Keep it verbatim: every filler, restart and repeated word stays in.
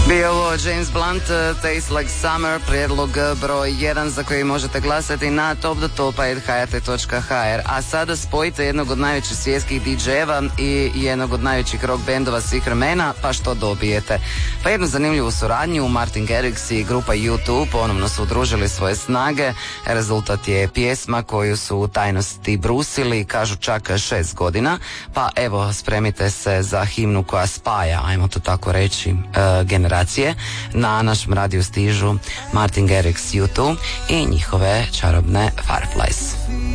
Bio ovo James Blunt, Taste Like Summer, prijedlog broj jedan za koji možete glasati na top do topa post h r t točka h r. A sada spojite jednog od najvećih svjetskih didžejeva i jednog od najvećih rock bendova svih vremena, pa što dobijete? Pa jednu zanimljivu suradnju, Martin Garrix i grupa U dva ponovno su udružili svoje snage. Rezultat je pjesma koju su u tajnosti brusili, kažu čak šest godina, pa evo spremite se za himnu koja spaja, ajmo to tako reći, uh, generacije. Na našem radiju stižu Martin Garrix, U dva i njihove čarobne Fireflies.